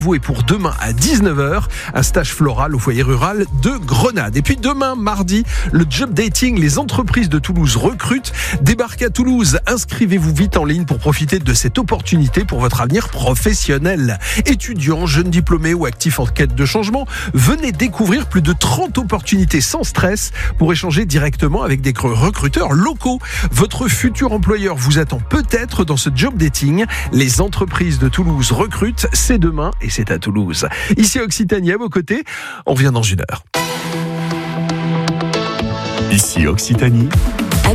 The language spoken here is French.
Vous et pour demain à 19h, un stage floral au foyer rural de Grenade. Et puis demain, mardi, le job dating, les entreprises de Toulouse recrutent. Débarquez à Toulouse, inscrivez-vous vite en ligne pour profiter de cette opportunité pour votre avenir professionnel. Étudiants, jeunes diplômés ou actifs en quête de changement, venez découvrir plus de 30 opportunités sans stress pour échanger directement avec des recruteurs locaux. Votre futur employeur vous attend peut-être dans ce job dating. Les entreprises de Toulouse recrutent, c'est demain et c'est à Toulouse. Ici Occitanie, à vos côtés, on revient dans une heure. Ici Occitanie,